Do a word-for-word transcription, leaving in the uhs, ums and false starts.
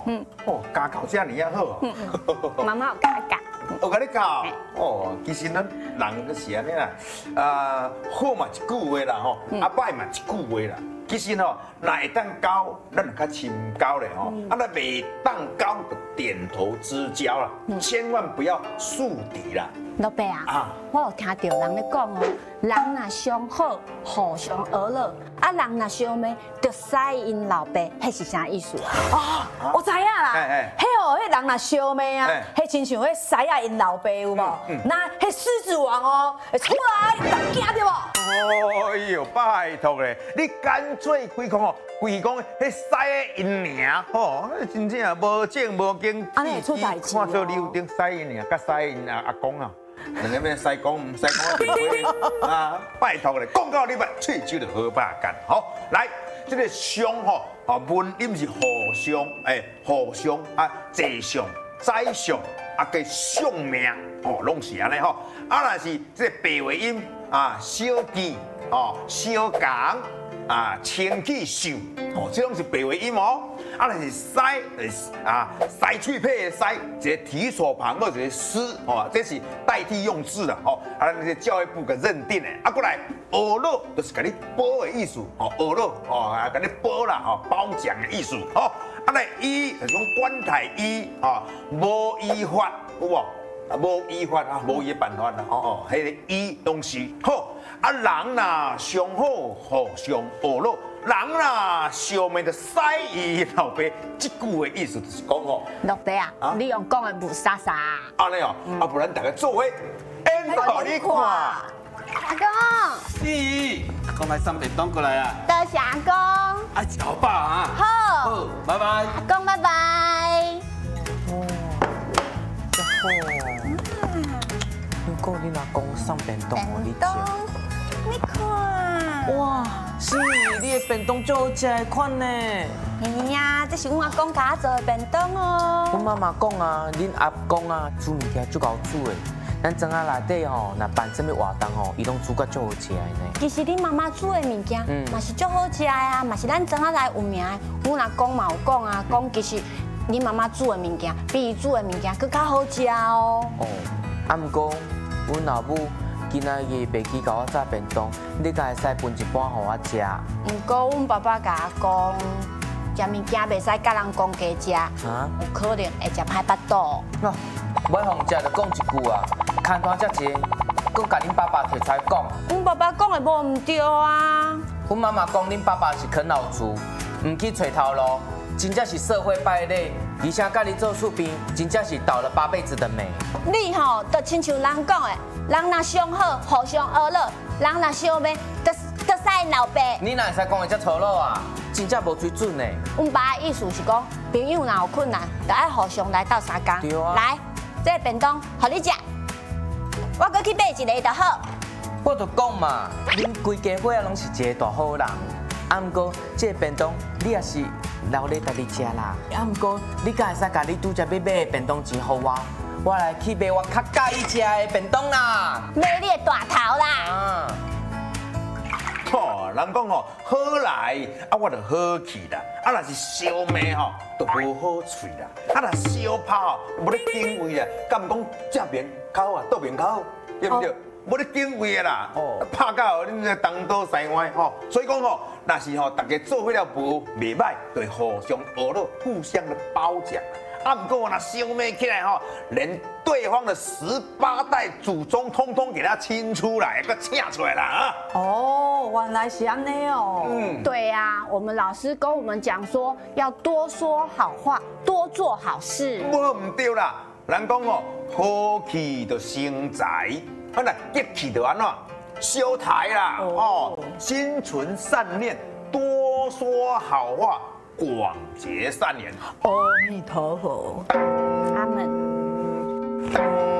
嗯， 哦，家教这尼啊好哦。 嗯嗯，妈妈有教教。 我甲你教哦，其实咱人就是安尼啦，啊，好嘛一句话啦吼，啊歹嘛一句话啦。其实吼，若会当交，咱就较深交咧吼，啊，若袂当交，就点头之交啦，千万不要树敌啦。 老爸啊， 啊我有听到人咧讲哦，人若相好，互相和乐；啊，人若相骂，就使因老爸，迄是啥意思？ 啊，我知影啦， 哎哎迄哦，迄人若相骂啊哎， 迄亲像迄狮啊因老爸有无？那迄狮子王哦，会出来打惊对无？ 哎呦，拜托咧，你干脆规讲哦，规讲迄使因名吼，真正无正无经， 安尼会出代志哦看做你有顶使因名，甲使因阿阿公啊。两个咩使讲唔使讲啊！拜托咧，讲到你捌喙酒就好把干。好，来，这个相吼，啊文你唔是互相，诶，互相啊，坐相、宰相啊，个相命哦，拢是安尼吼。啊，若是这个白话音啊，小见哦，小讲啊，清气秀哦，这拢是白话音哦。啊，若是西，就是啊，西脆配的西，一个提手旁，或者是诗哦，这是代替用字的哦。啊，那些教育部给认定的。啊，过来，学乐就是给你褒的意思哦，学乐哦，啊，给你褒啦哦，褒奖的意思哦。啊，来依就是讲官台依啊，无依法有无？啊，无依法啊，无伊的办法啦，哦哦，迄个依东西好。啊，人呐相好，互相学乐。人啦，小妹的使伊老爸，这句的意思就是讲吼， 老爸啊， 啊你用讲的不沙沙。 安尼哦，啊不然大家做伙，演互你看。 阿公， 咦，阿公来送便当过来啊！ 多谢阿公。 啊，好饱啊！ 好， 好，拜拜。 阿公拜拜。 这好，如果你阿公送便当互你食， 你看。 哇，是你的便当最好食的款呢。 哎呀，这是阮阿公家做的便当哦。 阮妈妈讲啊，恁阿公啊煮物件足够煮的，咱庄仔内底吼，若办什么活动吼，伊拢煮甲足好食的呢。 其实恁妈妈煮的物件，嘛是足好食的啊，嘛是咱庄仔内有名的。阮阿公嘛有讲啊，讲其实恁妈妈煮的物件，比伊煮的物件更较好食哦。 哦，啊毋过阮老母今仔日袂记甲我炸便当，你敢会使分一半互我食？ 毋过阮爸爸甲我讲，食物件袂使甲人讲加食， 啊？ 有可能会食歹巴肚。 喏，每项食就讲一句啊，牵拖遮济，搁甲恁爸爸摕出来讲。 阮爸爸讲的无毋对啊。 阮妈妈讲恁爸爸是啃老族，唔去找头路，真正是社会败类，而且甲你做厝边，真正是倒了八辈子的霉。 你吼，就亲像人讲的，人若相好，互相和乐；人若相骂，就就使老爸。 你哪会使讲的遮粗鲁啊？真正无水准呢。 阮爸的意思是讲，朋友若有困难，就爱互相来斗相共。 对啊来，这个便当，互你食，我搁去买一个就好。 我就讲嘛，恁规家伙仔拢是一个大好人。啊，毋过这个便当你也是留咧家己食啦。啊，毋过你敢会使甲你拄则要买的便当钱互我，我来去买我较介意食的便当啦。 买你的大头啦！ 啊， 吼，人讲吼好来，啊我就好去啦。啊若是烧骂吼，就无好喙啦。啊若烧炮吼，无咧敬畏啦。敢毋讲正面口啊，倒面口，对不对？无咧敬畏的啦。哦，拍到恁这东倒西歪吼。所以讲吼，若是吼大家做伙了无袂歹，就会互相学乐，互相的褒奖。啊，不过那烧麦起来哈，连对方的十八代祖宗通通给他清出来，给请出来了啊！ 哦，原来是安尼哦。 嗯， 对呀、我们老师跟我们讲说，要多说好话，多做好事。 无唔对啦，人讲哦，好气就生财，啊那急气就安怎修台啦哦，心存善念，多说好话，广结善缘。 阿弥陀佛。 他们。